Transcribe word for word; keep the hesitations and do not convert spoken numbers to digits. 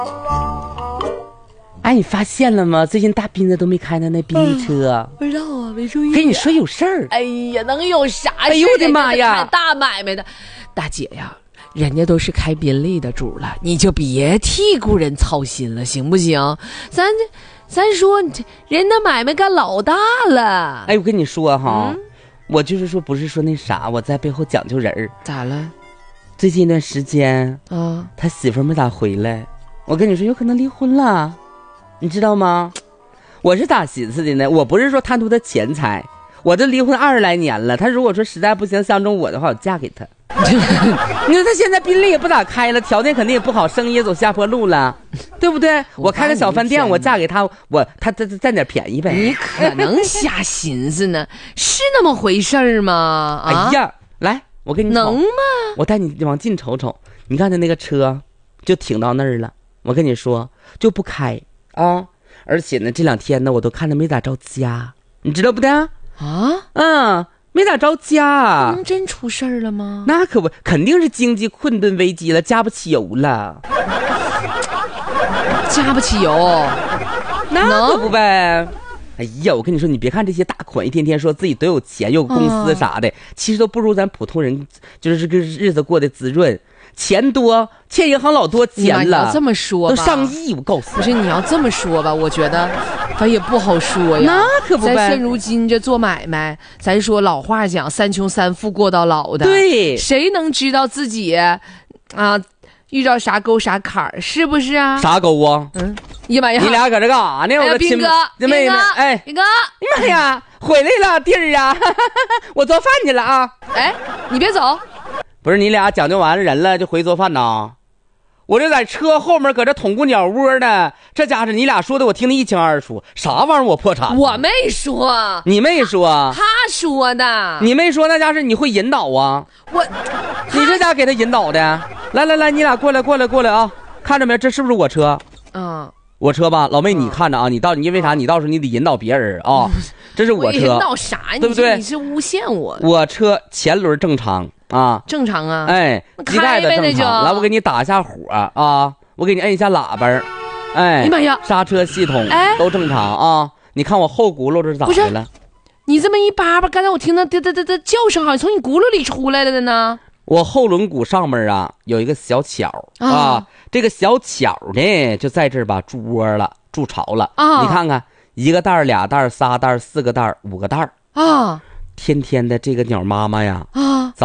哎，你发现了吗？最近大斌子都没开呢，那宾利车、 嗯、不知道啊，没注意、啊。 跟你说有事儿。 哎呀，能有啥事？ 哎呦我的妈呀！ 大买卖的，大姐呀，人家都是开宾利的主了，你就别替故人操心了，行不行？咱咱说，人的买卖干老大了。 哎，我跟你说哈、 嗯， 我就是说，不是说那啥，我在背后讲究人儿。 咋了？ 最近一段时间啊， 他媳妇没咋回来，我跟你说，有可能离婚了。你知道吗？我是咋寻思的呢？我不是说贪图他钱财，我这离婚二十来年了，他如果说实在不行相中我的话，我嫁给他。你说他现在宾利也不咋开了，条件肯定也不好，生意也走下坡路了，对不对？我, 我开个小饭店，我嫁给他，我他他占点便宜呗。 你可能瞎寻思呢，是那么回事儿吗？ 啊、哎呀，来，我跟你能吗？ 我带你往近瞅瞅，你看他那个车就停到那儿了，我跟你说就不开。啊，而且呢，这两天呢，我都看着没咋着家，你知道不的？ 啊， 嗯，没咋着家。 能真出事儿了吗？ 那可不，肯定是经济困顿危机了，加不起油了。 加不起油， 那可不呗。哎呀，我跟你说，你别看这些大款一天天说自己多有钱，有公司啥的，嗯、其实都不如咱普通人，就是这个日子过得滋润。钱多，欠银行老多钱了。 你要这么说吧， 都上亿，我告诉你。 不是你要这么说吧，我觉得反正也不好说呀。 那可不呗。 咱现如今这做买卖，咱说老话讲，三穷三富过到老的。 对， 谁能知道自己啊遇到啥沟啥坎儿，是不是啊？ 啥沟啊？ 嗯，呀妈呀！ 你俩搁这干啥呢？ 哎、 我的亲斌哥， 妹妹，哎， 斌哥， 妈呀，回来了，弟儿啊，我做饭去了啊。 哎，你别走。 不是你俩讲究完人了就回做饭呐？我这在车后面搁这捅咕鸟窝呢，这家伙你俩说的我听得一清二楚，啥玩意儿我破产？ 我没说， 你没说， 他说的。 你没说，那家是你会引导啊？ 我， 你这家给他引导的。来来来，你俩过来过来过来啊！看着没？这是不是我车？ 嗯， 我车吧，老妹你看着啊，你到你因为啥？你到时候你得引导别人啊。这是我车， 我引导啥？ 对不对？ 你是诬陷我。 我车前轮正常。啊， 正常啊， 哎，机盖子正常。来，我给你打一下火啊，我给你摁一下喇叭，哎， 哎妈呀， 刹车系统哎都正常啊。你看我后轱辘这咋的了？ 你这么一叭叭，刚才我听到哒哒哒哒叫声，好像从你轱辘里出来了的呢。 我后轮毂上面啊有一个小巧啊，啊这个小巧呢就在这儿吧驻窝了，筑巢了啊。你看看，一个袋俩袋仨袋四个袋五个袋啊，天天的这个鸟妈妈呀啊。